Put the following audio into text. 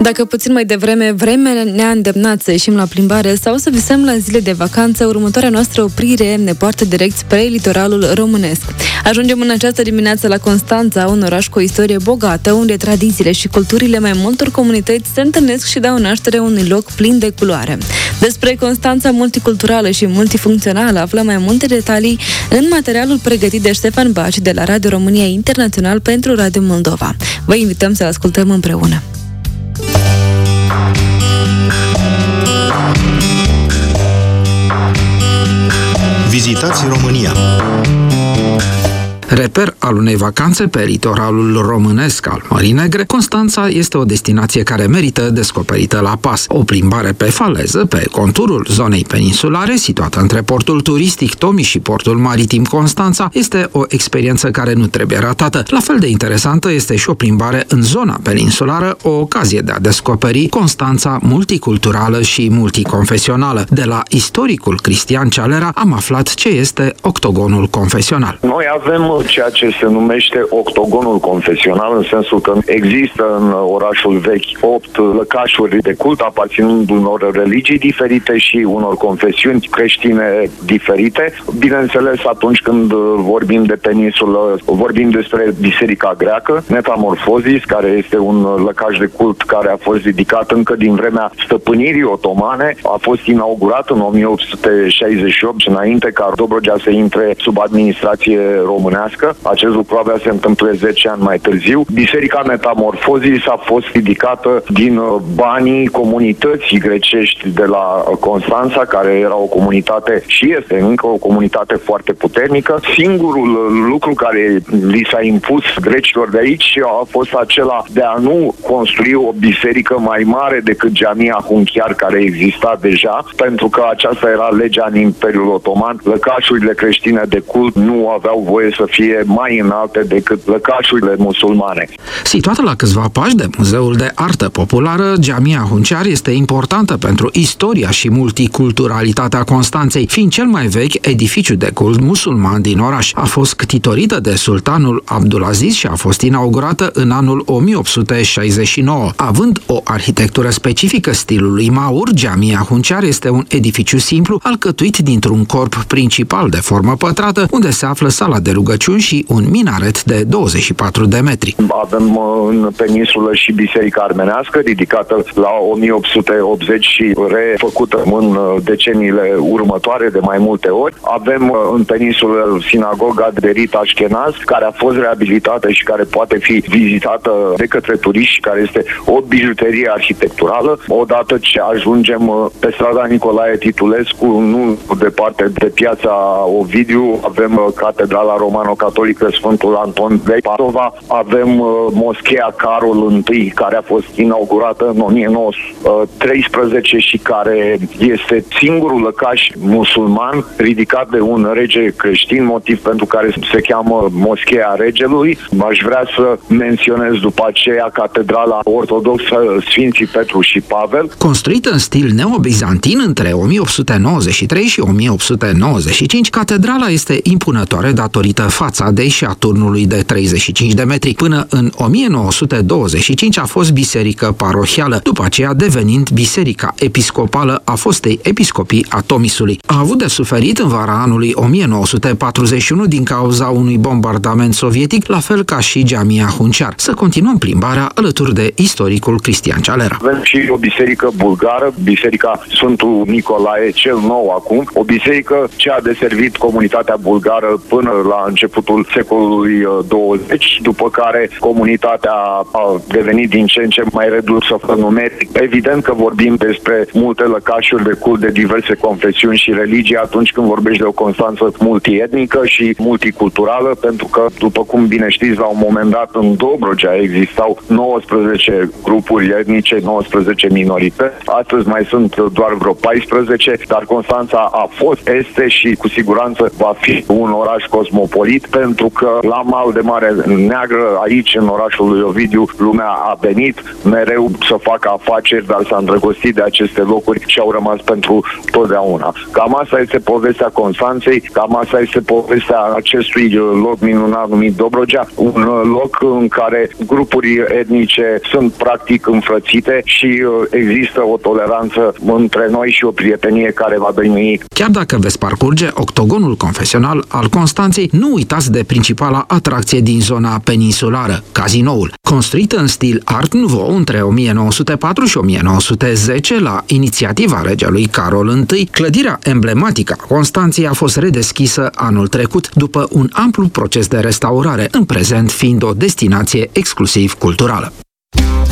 Dacă puțin mai devreme vremea ne-a îndemnat să ieșim la plimbare sau să visăm la zile de vacanță, următoarea noastră oprire ne poartă direct spre litoralul românesc. Ajungem în această dimineață la Constanța, un oraș cu o istorie bogată, unde tradițiile și culturile mai multor comunități se întâlnesc și dau naștere unui loc plin de culoare. Despre Constanța multiculturală și multifuncțională aflăm mai multe detalii în materialul pregătit de Ștefan Baci de la Radio România Internațional pentru Radio Moldova. Vă invităm să-l ascultăm împreună. Vizitați România. Reper al unei vacanțe pe litoralul românesc al Mării Negre, Constanța este o destinație care merită descoperită la pas. O plimbare pe faleză, pe conturul zonei peninsulare, situată între portul turistic Tomi și portul maritim Constanța, este o experiență care nu trebuie ratată. La fel de interesantă este și o plimbare în zona peninsulară, o ocazie de a descoperi Constanța multiculturală și multiconfesională. De la istoricul Cristian Cialera am aflat ce este octogonul confesional. Noi avem ceea ce se numește octogonul confesional, în sensul că există în orașul vechi 8 lăcașuri de cult aparținând unor religii diferite și unor confesiuni creștine diferite. Bineînțeles, atunci când vorbim de peninsulă, vorbim despre Biserica Greacă, Metamorfosis, care este un lăcaș de cult care a fost ridicat încă din vremea stăpânirii otomane, a fost inaugurat în 1868 și înainte ca Dobrogea să intre sub administrație românească. Acest lucru avea se întâmple 10 ani mai târziu. Biserica Metamorfosis a fost ridicată din banii comunității grecești de la Constanța, care era o comunitate și este încă o comunitate foarte puternică. Singurul lucru care li s-a impus grecilor de aici a fost acela de a nu construi o biserică mai mare decât Jamia Hunchiar, care exista deja, pentru că aceasta era legea în Imperiul Otoman. Lăcașurile creștine de cult nu aveau voie să fie mai înalte decât lăcașurile musulmane. Situată la câțiva pași de Muzeul de Artă Populară, Jamia Hunchiar este importantă pentru istoria și multiculturalitatea Constanței, fiind cel mai vechi edificiu de cult musulman din oraș. A fost ctitorită de sultanul Abdulaziz și a fost inaugurată în anul 1869. Având o arhitectură specifică stilului Maur, Jamia Hunchiar este un edificiu simplu, alcătuit dintr-un corp principal de formă pătrată, unde se află sala de rugăciuni și un minaret de 24 de metri. Avem în peninsulă și Biserica Armenească, ridicată la 1880 și refăcută în deceniile următoare de mai multe ori. Avem în peninsulă sinagoga de rit Ashkenaz, care a fost reabilitată și care poate fi vizitată de către turiști, care este o bijuterie arhitecturală. Odată ce ajungem pe strada Nicolae Titulescu, nu departe de piața Ovidiu, avem Catedrala Romano-Catolică Sfântul Anton de Padova, avem moscheea Carol I, care a fost inaugurată în 1913 și care este singurul lăcaș musulman ridicat de un rege creștin, motiv pentru care se cheamă Moscheea Regelui. Aș vrea să menționez după aceea Catedrala Ortodoxă Sfinții Petru și Pavel. Construită în stil neobizantin între 1893 și 1895, catedrala este impunătoare datorită fațadei și a turnului de 35 de metri. Până în 1925 a fost biserică parohială, după aceea devenind biserica episcopală a fostei episcopii a Tomisului. A avut de suferit în vara anului 1941 din cauza unui bombardament sovietic, la fel ca și Jamia Hunchiar. Să continuăm plimbarea alături de istoricul Cristian Cialera. Avem și o biserică bulgară, Biserica Sfântul Nicolae, cel nou acum, o biserică ce a deservit comunitatea bulgară până la începutul secolului 20, după care comunitatea a devenit din ce în ce mai redusă numeric. Evident că vorbim despre multe lăcașuri de cult de diverse confesiuni și religii atunci când vorbești de o Constanță multietnică și multiculturală, pentru că, după cum bine știți, la un moment dat în Dobrogea existau 19 grupuri etnice, 19 minorități. Astăzi mai sunt doar vreo 14, dar Constanța a fost, este și cu siguranță va fi un oraș cosmopolit. venit pentru că la mal de Mare Neagră, aici în orașul lui Ovidiu, lumea a venit mereu să facă afaceri, dar s-a îndrăgostit de aceste locuri și au rămas pentru totdeauna. Cam asta este povestea Constanței, cam asta este povestea acestui loc minunat numit Dobrogea, un loc în care grupuri etnice sunt practic înfrățite și există o toleranță între noi și o prietenie care va dăinui. Chiar dacă veți parcurge octogonul confesional al Constanței, nu uitați de principala atracție din zona peninsulară, Cazinoul. Construit în stil Art Nouveau între 1904 și 1910 la inițiativa regelui Carol I, clădirea emblematică a Constanței a fost redeschisă anul trecut după un amplu proces de restaurare, în prezent fiind o destinație exclusiv culturală.